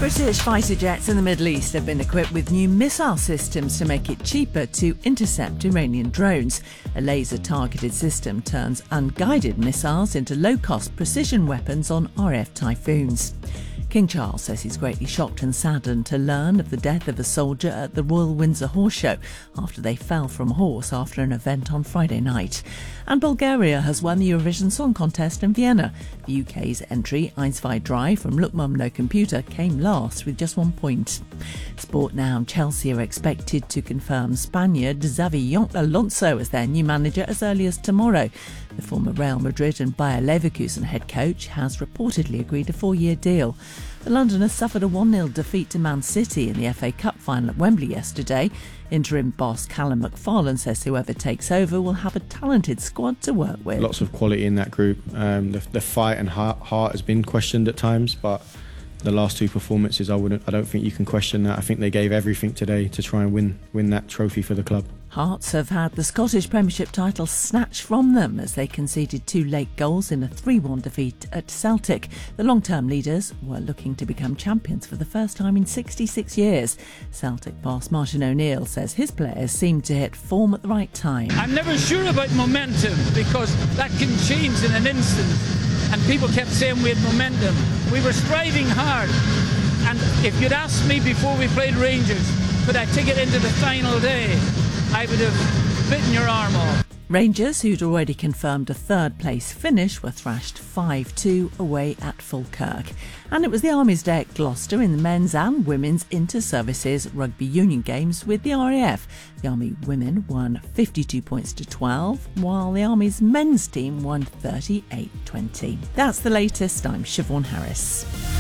British fighter jets in the Middle East have been equipped with new missile systems to make it cheaper to intercept Iranian drones. A laser-targeted system turns unguided missiles into low-cost precision weapons on RAF Typhoons. King Charles says he's greatly shocked and saddened to learn of the death of a soldier at the Royal Windsor Horse Show after they fell from a horse after an event on Friday night. And Bulgaria has won the Eurovision Song Contest in Vienna. The UK's entry, Eins Zwei Drei from Look Mum No Computer, came last with just 1 point. Sport now. Chelsea are expected to confirm Spaniard Xavi Alonso as their new manager as early as tomorrow. The former Real Madrid and Bayer Leverkusen head coach has reportedly agreed a 4-year deal. The Londoners suffered a 1-0 defeat to Man City in the FA Cup final at Wembley yesterday. Interim boss Callum McFarlane says whoever takes over will have a talented squad to work with. Lots of quality in that group. The fight and heart has been questioned at times, but the last 2 performances, I don't think you can question that. I think they gave everything today to try and win that trophy for the club. Hearts have had the Scottish Premiership title snatched from them as they conceded 2 late goals in a 3-1 defeat at Celtic. The long-term leaders were looking to become champions for the first time in 66 years. Celtic boss Martin O'Neill says his players seemed to hit form at the right time. I'm never sure about momentum because that can change in an instant. And people kept saying we had momentum. We were striving hard. And if you'd asked me before we played Rangers, could I take it into the final day, I would have bitten your arm off. Rangers, who'd already confirmed a 3rd place finish, were thrashed 5-2 away at Falkirk. And it was the Army's day at Gloucester in the men's and women's inter-services rugby union games with the RAF. The Army women won 52 points to 12, while the Army's men's team won 38-20. That's the latest. I'm Siobhan Harris.